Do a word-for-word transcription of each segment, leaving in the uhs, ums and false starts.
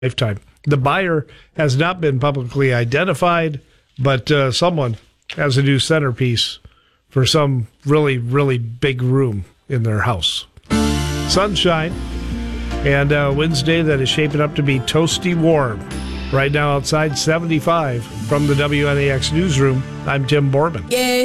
lifetime. The buyer has not been publicly identified, but uh, someone has a new centerpiece for some really, really big room in their house. Sunshine, and uh, Wednesday that is shaping up to be toasty warm. Right now outside seventy-five. From the W N A X newsroom, I'm Tim Borman.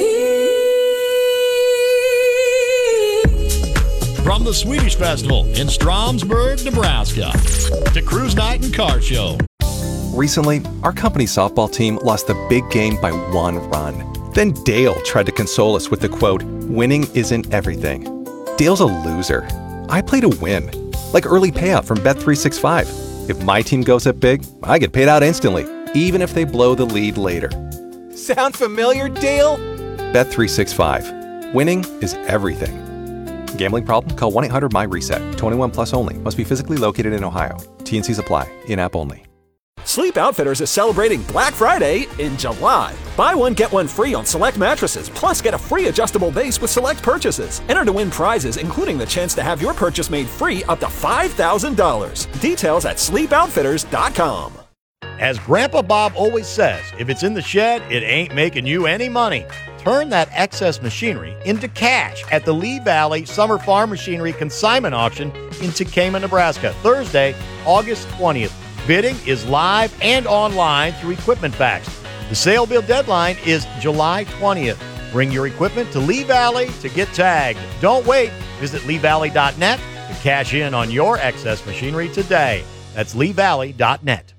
From the Swedish Festival in Stromsburg, Nebraska, to Cruise Night and Car Show. Recently, our company softball team lost the big game by one run. Then Dale tried to console us with the quote, "Winning isn't everything." Dale's a loser. I play to win. Like early payout from Bet three sixty-five. If my team goes up big, I get paid out instantly, even if they blow the lead later. Sound familiar, Dale? Bet three sixty-five. Winning is everything. Gambling problem? Call one eight hundred M Y reset. twenty-one plus only. Must be physically located in Ohio. T and Cs apply. In-app only. Sleep Outfitters is celebrating Black Friday in July. Buy one, get one free on select mattresses, plus get a free adjustable base with select purchases. Enter to win prizes, including the chance to have your purchase made free up to five thousand dollars. Details at sleep outfitters dot com. As Grandpa Bob always says, if it's in the shed, it ain't making you any money. Turn that excess machinery into cash at the Lee Valley Summer Farm Machinery Consignment Auction in Tekamah, Nebraska, Thursday, August twentieth. Bidding is live and online through Equipment Facts. The sale bid deadline is July twentieth. Bring your equipment to Lee Valley to get tagged. Don't wait. Visit lee valley dot net to cash in on your excess machinery today. That's lee valley dot net.